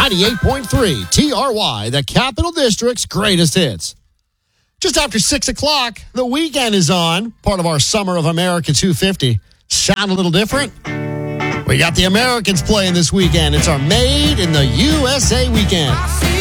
98.3 TRY, the Capital District's greatest hits. Just after 6 o'clock, the weekend is on, part of our Summer of America 250. Sound a little different? We got the Americans playing this weekend. It's our Made in the USA weekend.